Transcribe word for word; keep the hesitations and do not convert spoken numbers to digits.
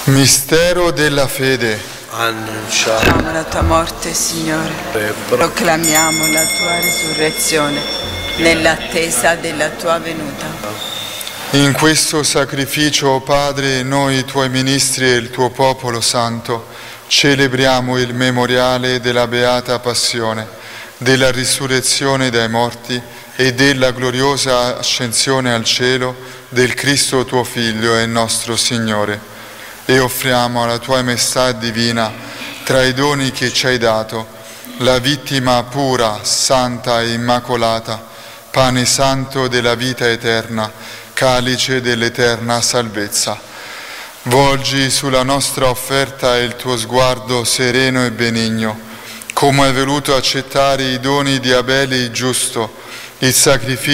Mistero della fede. Annunciamo la tua morte, Signore. Proclamiamo la tua risurrezione nell'attesa della tua venuta. In questo sacrificio, o Padre, noi tuoi ministri e il tuo popolo santo celebriamo il memoriale della beata passione, della risurrezione dai morti e della gloriosa ascensione al cielo del Cristo tuo Figlio e nostro Signore. E offriamo alla tua maestà divina, tra i doni che ci hai dato, la vittima pura, santa e immacolata, pane santo della vita eterna, calice dell'eterna salvezza. Volgi sulla nostra offerta il tuo sguardo sereno e benigno, come hai voluto accettare i doni di Abele il giusto, il sacrificio